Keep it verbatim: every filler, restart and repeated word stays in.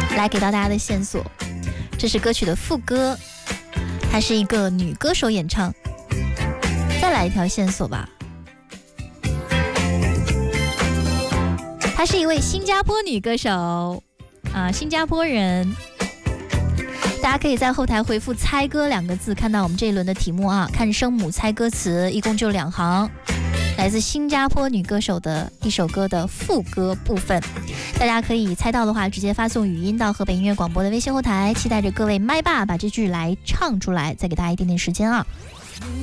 来给到大家的线索，这是歌曲的副歌，它是一个女歌手演唱。再来一条线索吧，她是一位新加坡女歌手啊，新加坡人。大家可以在后台回复猜歌两个字，看到我们这一轮的题目啊，看声母猜歌词，一共就两行，来自新加坡女歌手的一首歌的副歌部分。大家可以猜到的话，直接发送语音到河北音乐广播的微信后台，期待着各位麦霸把这句来唱出来，再给大家一点点时间啊。